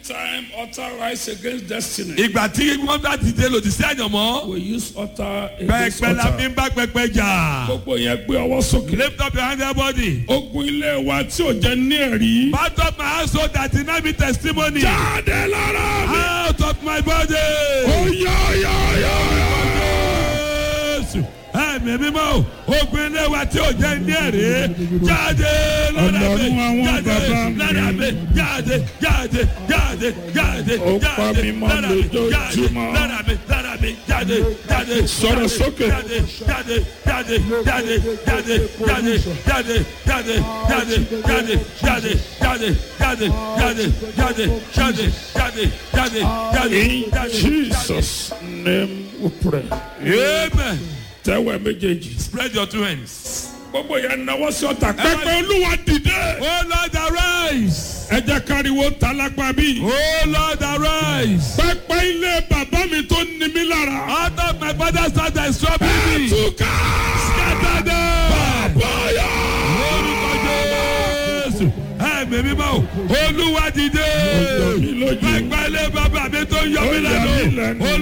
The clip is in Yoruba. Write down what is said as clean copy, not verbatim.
Anytime altar rise against destiny, ìgbà tí wọ́n bá dìde lòdì sí àyànmọ́. we use altar against pẹpẹ la altar. fi ń bá pẹpẹ jà. Gbogbo yẹn gbé ọwọ́ sókè. lift up your hand everybody. Ogun ilé wa tí ò jẹ́ ní ẹ̀rí. part of my household that deny me testimony. Jáde lára mi. out of my body. ẹ̀mí mímọ́ ogun ilé wa tí ò jẹ́ ní ẹ̀rí jáde lára mi jáde lára mi jáde jáde jáde jáde jáde lára mi jáde lára mi lára mi jáde jáde Sọ̀rọ̀ sókè. jáde jáde jáde jáde jáde jáde jáde jáde jáde jáde jáde jáde jáde jáde jáde jáde jáde jáde jáde. In Jesus' name we pray. Amen. Tẹ́wọ̀ méjèèjì. Spread your two hands. Gbogbo yẹn náwó sí ọ̀tà. Pẹpẹ Olúwa dìde. Oh Lord, arise. Ẹ jẹ́ káriwo tálágbá bí. Oh Lord, arise. Pẹpẹ ilé bàbá mi tó ní mi lára. Out of my father's house that is troubling me. Ẹ̀túká. Scatter them. Bọ́yá. Orúkọ Jésù. Ẹ̀mí mímọ́. Olúwa dìde. Ó yọ mí lójú. Pẹpẹ ilé bàbá mi tó ń yọ mí Ó yọ mí lẹ́nu. lẹ́nu.